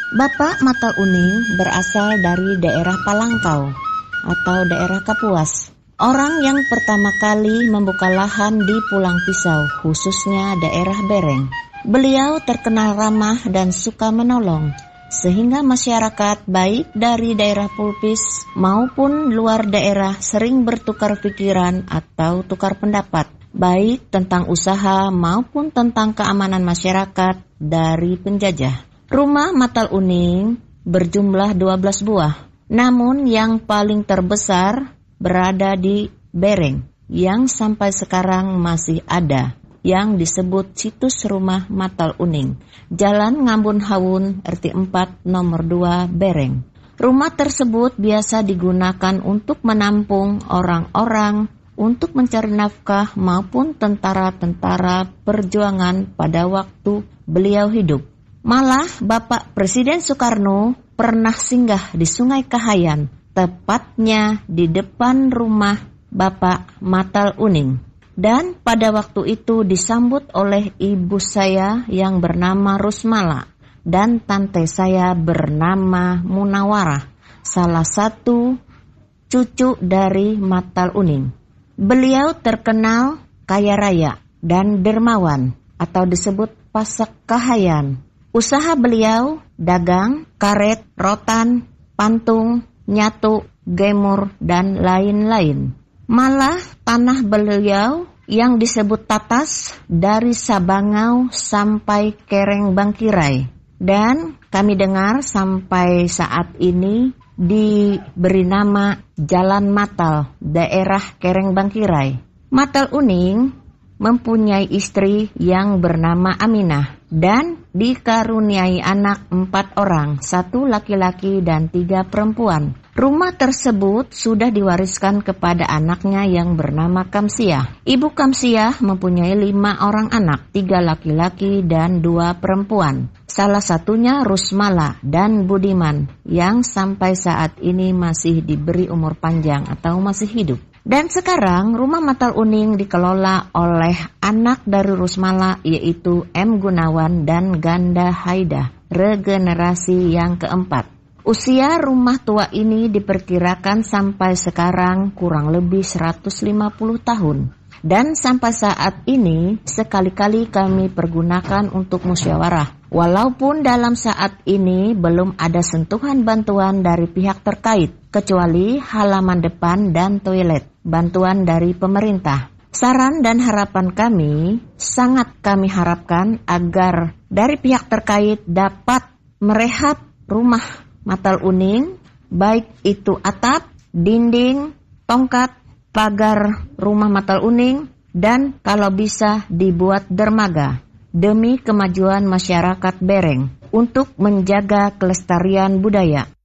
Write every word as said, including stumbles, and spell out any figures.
Bapak Matal Uning berasal dari daerah Palangkau atau daerah Kapuas. Orang yang pertama kali membuka lahan di Pulang Pisau, khususnya daerah Bereng. Beliau terkenal ramah dan suka menolong, sehingga masyarakat baik dari daerah Pulpis maupun luar daerah sering bertukar pikiran atau tukar pendapat, baik tentang usaha maupun tentang keamanan masyarakat dari penjajah. Rumah Matal Uning berjumlah dua belas buah, namun yang paling terbesar berada di Bereng yang sampai sekarang masih ada, yang disebut situs Rumah Matal Uning, Jalan Ngambun Hawun, R T empat, nomor dua, Bereng. Rumah tersebut biasa digunakan untuk menampung orang-orang untuk mencari nafkah maupun tentara-tentara perjuangan pada waktu beliau hidup. Malah Bapak Presiden Soekarno pernah singgah di Sungai Kahayan, tepatnya di depan rumah Bapak Matal Uning. Dan pada waktu itu disambut oleh ibu saya yang bernama Rusmala dan tante saya bernama Munawarah, salah satu cucu dari Matal Uning. Beliau terkenal kaya raya dan dermawan atau disebut Pasak Kahayan. Usaha beliau dagang, karet, rotan, pantung, nyatu, gemur, dan lain-lain. Malah tanah beliau yang disebut tatas dari Sabangau sampai Kereng Bangkirai. Dan kami dengar sampai saat ini diberi nama Jalan Matal, daerah Kereng Bangkirai. Matal Uning mempunyai istri yang bernama Aminah dan dikaruniai anak empat orang, satu laki-laki dan tiga perempuan. Rumah tersebut sudah diwariskan kepada anaknya yang bernama Kamsiah. Ibu Kamsiah mempunyai lima orang anak, tiga laki-laki dan dua perempuan. Salah satunya Rusmala dan Budiman yang sampai saat ini masih diberi umur panjang atau masih hidup. Dan sekarang rumah Matal Uning dikelola oleh anak dari Rusmala, yaitu M. Gunawan dan Ganda Haida, regenerasi yang keempat. Usia rumah tua ini diperkirakan sampai sekarang kurang lebih seratus lima puluh tahun. Dan sampai saat ini sekali-kali kami pergunakan untuk musyawarah. Walaupun dalam saat ini belum ada sentuhan bantuan dari pihak terkait, kecuali halaman depan dan toilet, bantuan dari pemerintah. Saran dan harapan kami, sangat kami harapkan agar dari pihak terkait dapat merehab rumah Matal Uning, baik itu atap, dinding, tongkat, pagar rumah Matal Uning, dan kalau bisa dibuat dermaga demi kemajuan masyarakat Bereng untuk menjaga kelestarian budaya.